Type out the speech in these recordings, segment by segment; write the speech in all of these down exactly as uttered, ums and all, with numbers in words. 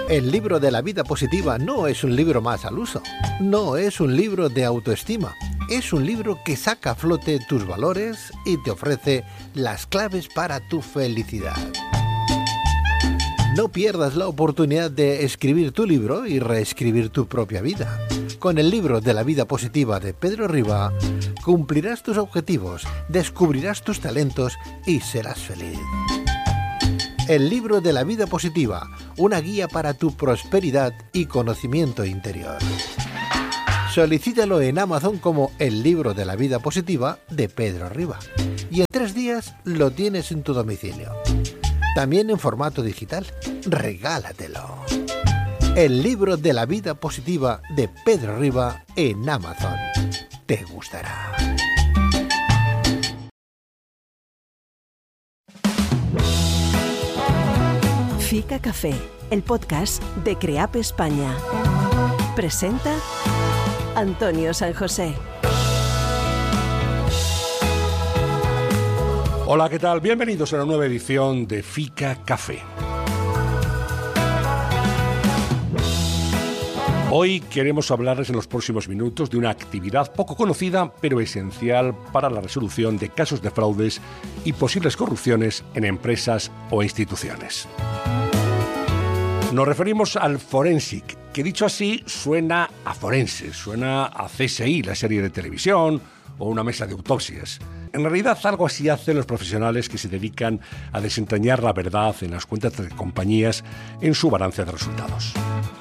El libro de la vida positiva no es un libro más al uso, no es un libro de autoestima, es un libro que saca a flote tus valores y te ofrece las claves para tu felicidad. No pierdas la oportunidad de escribir tu libro y reescribir tu propia vida. Con el libro de la vida positiva de Pedro Riba, cumplirás tus objetivos, descubrirás tus talentos y serás feliz. El libro de la vida positiva, una guía para tu prosperidad y conocimiento interior. Solicítalo en Amazon como El libro de la vida positiva de Pedro Riba y en tres días lo tienes en tu domicilio. También en formato digital. Regálatelo. El libro de la vida positiva de Pedro Riba en Amazon. Te gustará. Fica Café, el podcast de CREAP España. Presenta Antonio San José. Hola, ¿qué tal? Bienvenidos a una nueva edición de Fica Café. Hoy queremos hablarles en los próximos minutos de una actividad poco conocida, pero esencial para la resolución de casos de fraudes y posibles corrupciones en empresas o instituciones. Nos referimos al forensic, que dicho así suena a forense, suena a C S I, la serie de televisión, o una mesa de autopsias. En realidad, algo así hacen los profesionales que se dedican a desentrañar la verdad en las cuentas de compañías en su balance de resultados.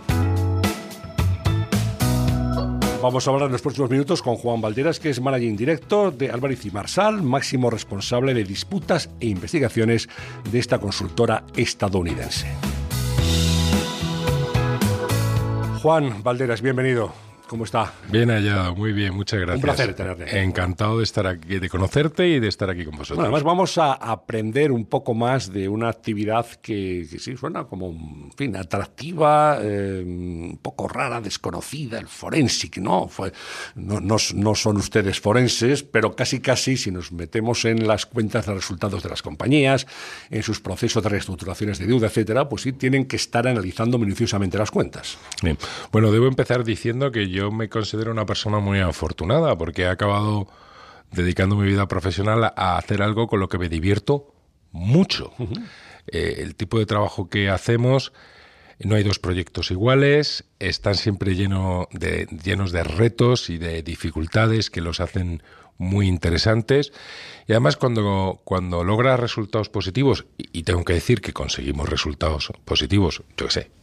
Vamos a hablar en los próximos minutos con Juan Valderas, que es Managing Director de Álvarez y Marsal, máximo responsable de disputas e investigaciones de esta consultora estadounidense. Juan Valderas, bienvenido. ¿Cómo está? Bien hallado, muy bien, muchas gracias. Un placer tenerte. Encantado de estar aquí, de conocerte y de estar aquí con vosotros. Bueno, además vamos a aprender un poco más de una actividad que, que sí suena como, en fin, atractiva, eh, un poco rara, desconocida, el forensic, ¿no? Fue, no, no, no son ustedes forenses, pero casi casi si nos metemos en las cuentas de resultados de las compañías, en sus procesos de reestructuraciones de deuda, etcétera, pues sí tienen que estar analizando minuciosamente las cuentas. Bien. Bueno, debo empezar diciendo que yo Yo me considero una persona muy afortunada porque he acabado dedicando mi vida profesional a hacer algo con lo que me divierto mucho. Uh-huh. Eh, el tipo de trabajo que hacemos, no hay dos proyectos iguales, están siempre lleno de, llenos de retos y de dificultades que los hacen muy interesantes. Y además cuando, cuando logras resultados positivos, y, y tengo que decir que conseguimos resultados positivos, yo qué sé,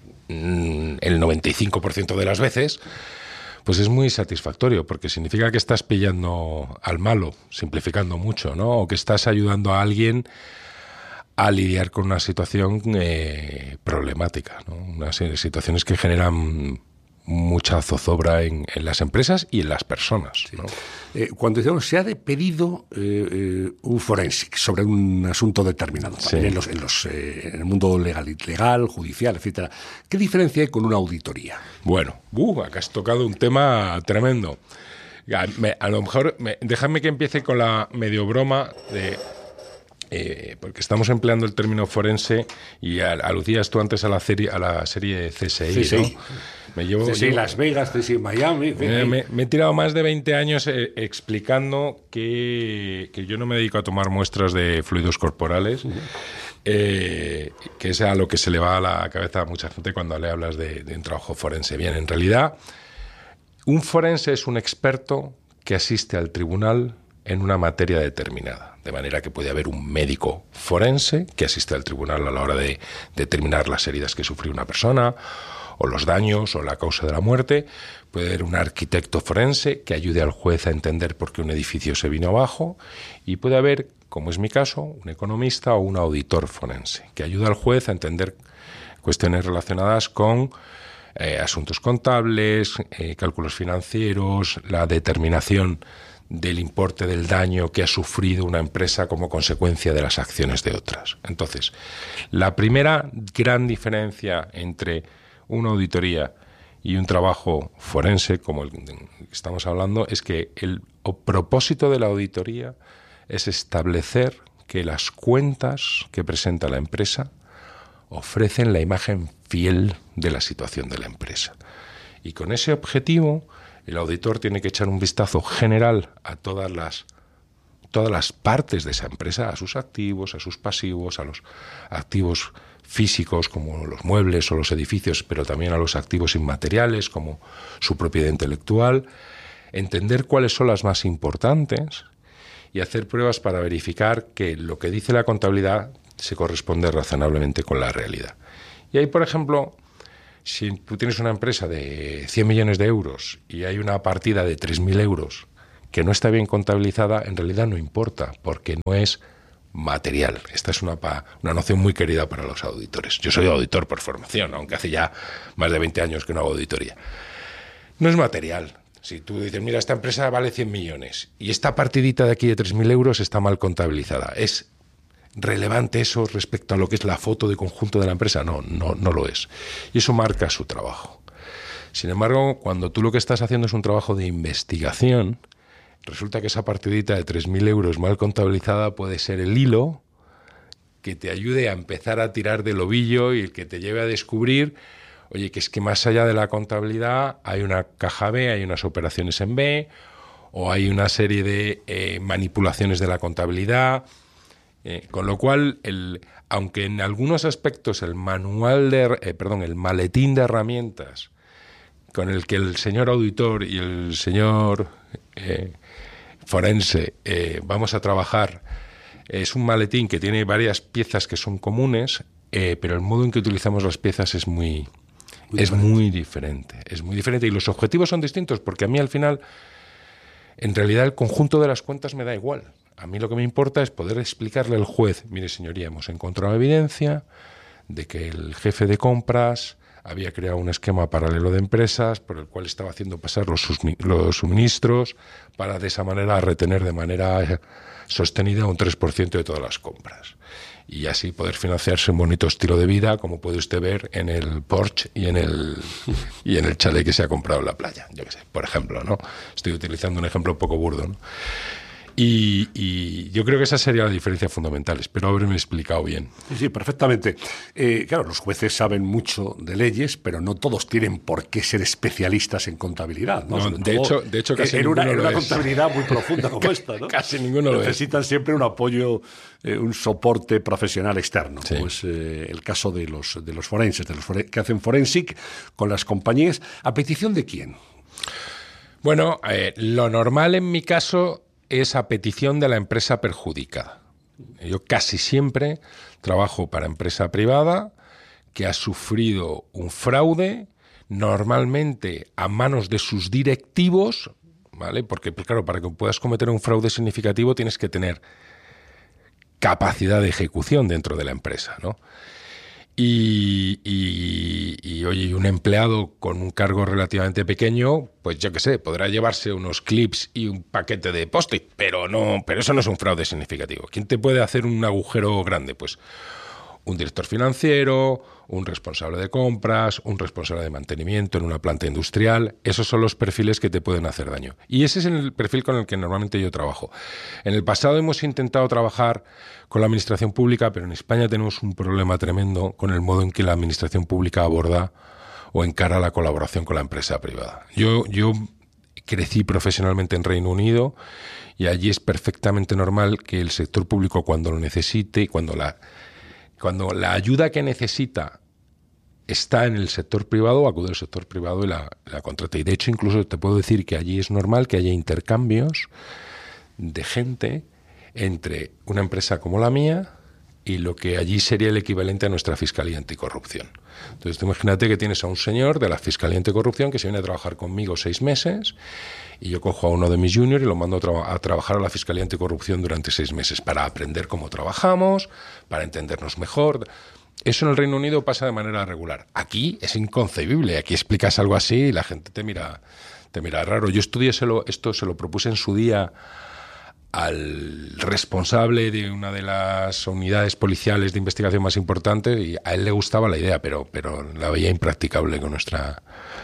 el noventa y cinco por ciento de las veces, pues es muy satisfactorio, porque significa que estás pillando al malo, simplificando mucho, ¿no? O que estás ayudando a alguien a lidiar con una situación eh, problemática, ¿no? Unas situaciones que generan mucha zozobra en, en las empresas y en las personas, ¿no? Sí. Eh, cuando decimos, se ha de pedido eh, eh, un forensic sobre un asunto determinado, sí. en, los, en, los, eh, en el mundo legal, legal, judicial, etcétera, ¿qué diferencia hay con una auditoría? Bueno, uh, acá has tocado un tema tremendo. A, me, a lo mejor, me, déjame que empiece con la medio broma de... Eh, porque estamos empleando el término forense y aludías tú antes a la serie, a la serie C S I, sí, sí. ¿no? Me llevo, C S I llevo, Las Vegas, C S I Miami. Me, me, me he tirado más de veinte años eh, explicando que, que yo no me dedico a tomar muestras de fluidos corporales, uh-huh. eh, que es a lo que se le va a la cabeza a mucha gente cuando le hablas de, de un trabajo forense. Bien, en realidad, un forense es un experto que asiste al tribunal en una materia determinada. De manera que puede haber un médico forense que asiste al tribunal a la hora de determinar las heridas que sufrió una persona, o los daños, o la causa de la muerte. Puede haber un arquitecto forense que ayude al juez a entender por qué un edificio se vino abajo. Y puede haber, como es mi caso, un economista o un auditor forense que ayuda al juez a entender cuestiones relacionadas con eh, asuntos contables, eh, cálculos financieros, la determinación del importe del daño que ha sufrido una empresa como consecuencia de las acciones de otras. Entonces, la primera gran diferencia entre una auditoría y un trabajo forense, como el que estamos hablando, es que el propósito de la auditoría es establecer que las cuentas que presenta la empresa ofrecen la imagen fiel de la situación de la empresa. Y con ese objetivo, el auditor tiene que echar un vistazo general a todas las, todas las partes de esa empresa, a sus activos, a sus pasivos, a los activos físicos como los muebles o los edificios, pero también a los activos inmateriales como su propiedad intelectual, entender cuáles son las más importantes y hacer pruebas para verificar que lo que dice la contabilidad se corresponde razonablemente con la realidad. Y ahí, por ejemplo, si tú tienes una empresa de cien millones de euros y hay una partida de tres mil euros que no está bien contabilizada, en realidad no importa, porque no es material. Esta es una, una noción muy querida para los auditores. Yo soy auditor por formación, aunque hace ya más de veinte años que no hago auditoría. No es material. Si tú dices, mira, esta empresa vale cien millones y esta partidita de aquí de tres mil euros está mal contabilizada, ¿es relevante eso respecto a lo que es la foto de conjunto de la empresa? No, no, no lo es. Y eso marca su trabajo. Sin embargo, cuando tú lo que estás haciendo es un trabajo de investigación, resulta que esa partidita de tres mil euros mal contabilizada puede ser el hilo que te ayude a empezar a tirar del ovillo y el que te lleve a descubrir, oye, que es que más allá de la contabilidad hay una caja B, hay unas operaciones en B, o hay una serie de eh, manipulaciones de la contabilidad. Eh, con lo cual, el, aunque en algunos aspectos el manual de, eh, perdón, el maletín de herramientas con el que el señor auditor y el señor eh, forense eh, vamos a trabajar es un maletín que tiene varias piezas que son comunes, eh, pero el modo en que utilizamos las piezas es muy, muy es diferente. muy diferente, es muy diferente y los objetivos son distintos, porque a mí al final, en realidad el conjunto de las cuentas me da igual. A mí lo que me importa es poder explicarle al juez, mire señoría, hemos encontrado evidencia de que el jefe de compras había creado un esquema paralelo de empresas por el cual estaba haciendo pasar los, los suministros para de esa manera retener de manera sostenida un tres por ciento de todas las compras. Y así poder financiarse un bonito estilo de vida, como puede usted ver en el Porsche y en el y en el chalet que se ha comprado en la playa, yo qué sé, por ejemplo, ¿no? Estoy utilizando un ejemplo un poco burdo, ¿no? Y, y yo creo que esa sería la diferencia fundamental. Espero haberme explicado bien. Sí, sí, perfectamente. Eh, claro, los jueces saben mucho de leyes, pero no todos tienen por qué ser especialistas en contabilidad, ¿no? No, de, hecho, de hecho, casi en ninguno una, en lo una es. contabilidad muy profunda como esta, ¿no? Casi ninguno lo es. Necesitan siempre un apoyo, eh, un soporte profesional externo. Sí. Como es eh, el caso de los, de los forenses, de los foren- que hacen forensic con las compañías. ¿A petición de quién? Bueno, eh, lo normal en mi caso es a petición de la empresa perjudicada. Yo casi siempre trabajo para empresa privada que ha sufrido un fraude, normalmente a manos de sus directivos, ¿vale? Porque, pues claro, para que puedas cometer un fraude significativo tienes que tener capacidad de ejecución dentro de la empresa, ¿no? Y, y, y oye, un empleado con un cargo relativamente pequeño, pues yo qué sé, podrá llevarse unos clips y un paquete de post-it, pero no, pero eso no es un fraude significativo. ¿Quién te puede hacer un agujero grande? Pues un director financiero, un responsable de compras, un responsable de mantenimiento en una planta industrial. Esos son los perfiles que te pueden hacer daño. Y ese es el perfil con el que normalmente yo trabajo. En el pasado hemos intentado trabajar con la administración pública, pero en España tenemos un problema tremendo con el modo en que la administración pública aborda o encara la colaboración con la empresa privada. Yo, yo crecí profesionalmente en Reino Unido y allí es perfectamente normal que el sector público, cuando lo necesite, cuando la Cuando la ayuda que necesita está en el sector privado, acude al sector privado y la, la contrata. Y de hecho, incluso te puedo decir que allí es normal que haya intercambios de gente entre una empresa como la mía y lo que allí sería el equivalente a nuestra Fiscalía Anticorrupción. Entonces, tú imagínate que tienes a un señor de la Fiscalía Anticorrupción que se viene a trabajar conmigo seis meses y yo cojo a uno de mis juniors y lo mando a, tra- a trabajar a la Fiscalía Anticorrupción durante seis meses para aprender cómo trabajamos, para entendernos mejor. Eso en el Reino Unido pasa de manera regular. Aquí es inconcebible. Aquí explicas algo así y la gente te mira, te mira raro. Yo estudié se lo, esto, se lo propuse en su día al responsable de una de las unidades policiales de investigación más importantes y a él le gustaba la idea, pero, pero la veía impracticable con nuestra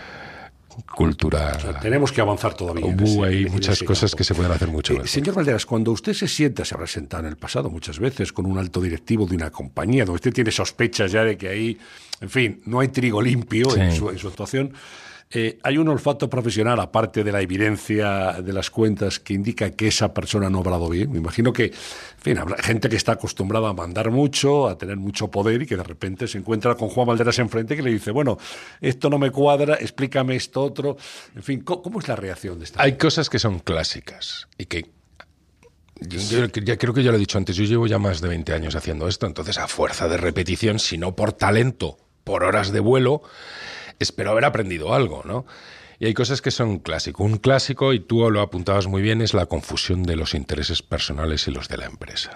cultura. O sea, tenemos que avanzar todavía. Hubo ahí ese, muchas cosas campo. que se pueden hacer mucho mejor. Eh, señor Valderas, cuando usted se sienta, se habrá sentado en el pasado muchas veces con un alto directivo de una compañía, donde usted tiene sospechas ya de que ahí en fin, no hay trigo limpio sí. en, su, en su actuación. Eh, ¿Hay un olfato profesional, aparte de la evidencia de las cuentas, que indica que esa persona no ha obrado bien? Me imagino que, en fin, habrá gente que está acostumbrada a mandar mucho, a tener mucho poder y que de repente se encuentra con Juan Valderas enfrente que le dice, bueno, esto no me cuadra, explícame esto otro. En fin, ¿cómo, cómo es la reacción de esta Hay gente? cosas que son clásicas y que... Yo, yo ya creo que ya lo he dicho antes, yo llevo ya más de veinte años haciendo esto, entonces a fuerza de repetición, si no por talento, por horas de vuelo, espero haber aprendido algo, ¿no? Y hay cosas que son clásicos. Un clásico, y tú lo apuntabas muy bien, es la confusión de los intereses personales y los de la empresa.